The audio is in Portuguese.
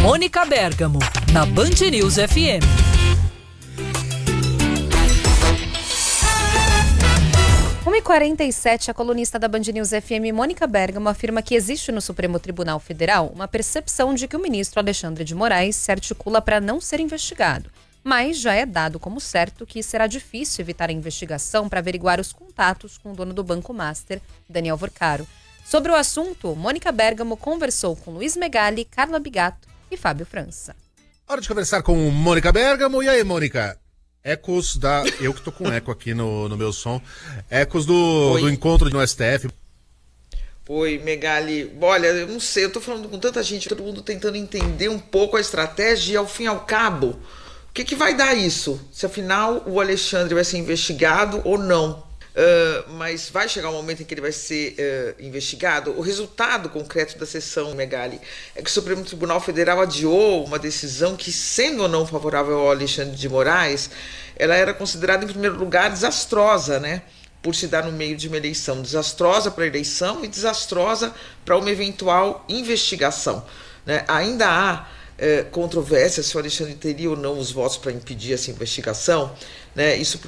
Mônica Bergamo, na Band News FM. H 47, a colunista da Band News FM, Mônica Bergamo, afirma que existe no Supremo Tribunal Federal uma percepção de que o ministro Alexandre de Moraes se articula para não ser investigado. Mas já é dado como certo que será difícil evitar a investigação para averiguar os contatos com o dono do Banco Master, Daniel Vorcaro. Sobre o assunto, Mônica Bergamo conversou com Luiz Megali, Carla Bigato e Fábio França. Hora de conversar com Mônica Bergamo. E aí, Mônica? Ecos da... Eu que tô com eco aqui no meu som. Ecos do encontro no STF. Oi, Megali. Olha, eu não sei, eu tô falando com tanta gente, todo mundo tentando entender um pouco a estratégia e, ao fim e ao cabo, o que vai dar isso? Se afinal o Alexandre vai ser investigado ou não? Mas vai chegar um momento em que ele vai ser investigado? O resultado concreto da sessão, Megali, é que o Supremo Tribunal Federal adiou uma decisão que, sendo ou não favorável ao Alexandre de Moraes, ela era considerada, em primeiro lugar, desastrosa, né? Por se dar no meio de uma eleição. Desastrosa para a eleição e desastrosa para uma eventual investigação, né? Ainda há controvérsia se o Alexandre teria ou não os votos para impedir essa investigação, né? Isso